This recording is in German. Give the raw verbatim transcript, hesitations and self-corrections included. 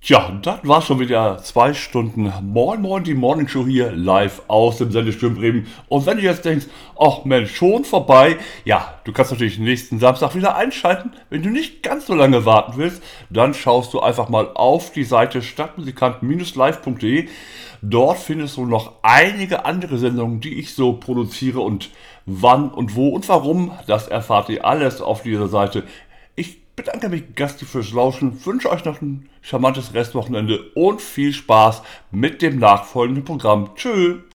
Tja, das war schon wieder zwei Stunden. Moin Moin, die Morning Show hier live aus dem Sendestürm Bremen. Und wenn du jetzt denkst, ach Mensch, schon vorbei, ja, du kannst natürlich nächsten Samstag wieder einschalten. Wenn du nicht ganz so lange warten willst, dann schaust du einfach mal auf die Seite stadtmusikanten live punkt de. Dort findest du noch einige andere Sendungen, die ich so produziere, und wann und wo und warum, das erfahrt ihr alles auf dieser Seite. Ich bedanke mich Gasti fürs Lauschen, wünsche euch noch ein charmantes Restwochenende und viel Spaß mit dem nachfolgenden Programm. Tschüss!